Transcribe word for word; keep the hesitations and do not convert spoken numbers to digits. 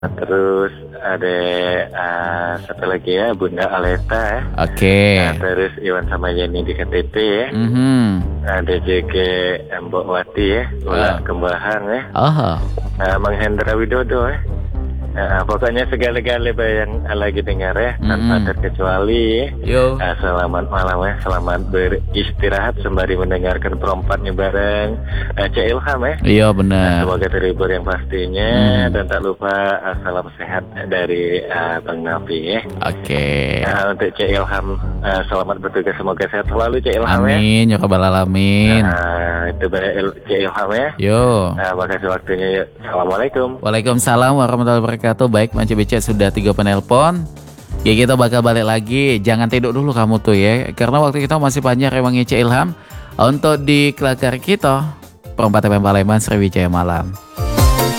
Terus ada uh, satu lagi ya, Bunda Aleta ya. Oke. Nah, terus Iwan sama Yeni di K T P ya. Mhm. Ada J K Mbok Wati ya, Ula Ah. Kembahan ya. Oh. Nah, Mang Hendra Widodo ya. Nah, pokoknya segala-gala yang lagi dengar ya, tanpa Mm-mm. terkecuali. Yo. Nah, selamat malam ya, selamat beristirahat sembari mendengarkan perompatnya bareng uh, Cik Ilham ya. Iya Nah, benar. semoga terhibur yang pastinya. Hmm. Dan tak lupa uh, salam sehat dari uh, Bang Nafi ya. Oke. Nah, untuk Cik Ilham, uh, selamat bertugas, semoga sehat selalu Cik Ilham ya. Amin ya rabbal alamin. Nah, itu banyak Il- Cik Ilham ya. Yo. Nah, makasih waktunya. Yuk. Assalamualaikum. Waalaikumsalam warahmatullahi wabarakatuh. Baik, Manci Becek sudah tiga penelpon. Ya kita bakal balik lagi. Jangan tidur dulu kamu tuh ya, karena waktu kita masih panjang emangnya Cik Ilham. Untuk di kelakar kita Perempat P M Palembang Sriwijaya Malam.